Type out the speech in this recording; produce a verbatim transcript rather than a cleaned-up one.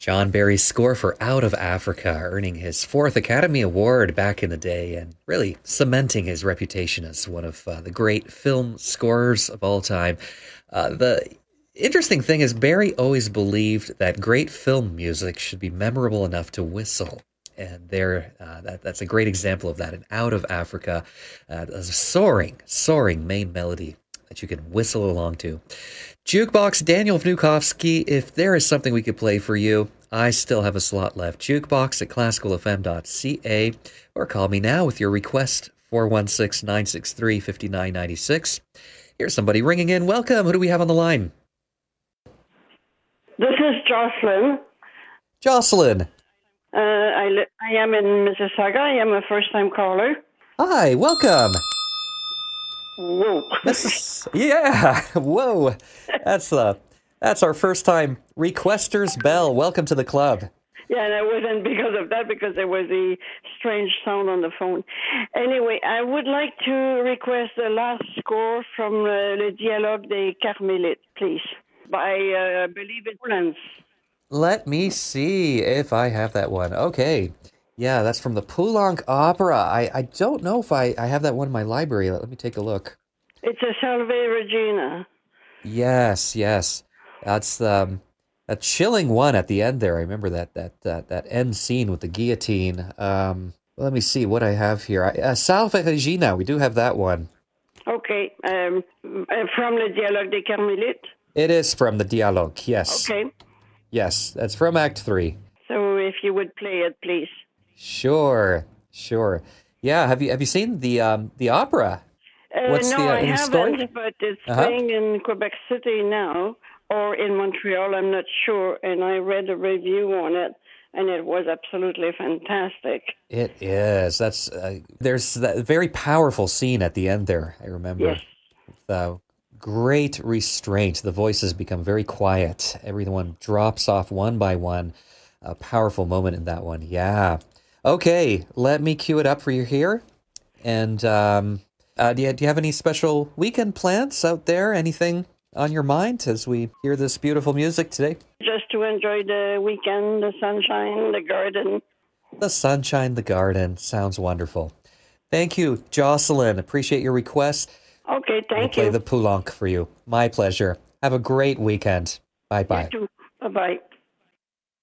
John Barry's score for Out of Africa, earning his fourth Academy Award back in the day and really cementing his reputation as one of uh, the great film scorers of all time. Uh, the interesting thing is Barry always believed that great film music should be memorable enough to whistle. And there, uh, that, that's a great example of that. In Out of Africa, uh, a soaring, soaring main melody that you can whistle along to. Jukebox, Daniel Vnukovsky, if there is something we could play for you, I still have a slot left. Jukebox at classical f m dot c a, or call me now with your request, four one six, nine six three, five nine nine six. Here's somebody ringing in. Welcome. Who do we have on the line? This is Jocelyn. Jocelyn. Uh, I, li- I am in Mississauga. I am a first-time caller. Hi, welcome. Whoa. Missus Yeah, whoa. That's uh, that's our first time requester's bell. Welcome to the club. Yeah, and it wasn't because of that, because there was a strange sound on the phone. Anyway, I would like to request the last score from uh, Le Dialogue des Carmélites, please, by, uh, I believe it's Lance. Let me see if I have that one. Okay. Yeah, that's from the Poulenc Opera. I, I don't know if I, I have that one in my library. Let, let me take a look. It's a Salve Regina. Yes, yes. That's um, a chilling one at the end there. I remember that that that, that end scene with the guillotine. Um, let me see what I have here. I, uh, Salve Regina, we do have that one. Okay. Um, uh, from Le Dialogue des Carmélites? It is from the Dialogue, yes. Okay. Yes, that's from Act Three. So if you would play it, please. Sure, sure. Yeah, have you have you seen the um the opera? Uh, What's no, the, uh, I the haven't, story? but it's Uh-huh. playing in Quebec City now, or in Montreal, I'm not sure, and I read a review on it, and it was absolutely fantastic. It is. That's uh, there's that very powerful scene at the end there. I remember. Yes. The great restraint. The voices become very quiet. Everyone drops off one by one. A powerful moment in that one. Yeah. Okay, let me cue it up for you here. And um, uh, do, you, do you have any special weekend plans out there? Anything on your mind as we hear this beautiful music today? Just to enjoy the weekend, the sunshine, the garden. The sunshine, the garden. Sounds wonderful. Thank you, Jocelyn. Appreciate your request. Okay, We'll thank play you. the Poulenc for you. My pleasure. Have a great weekend. Bye-bye. You too. Bye-bye.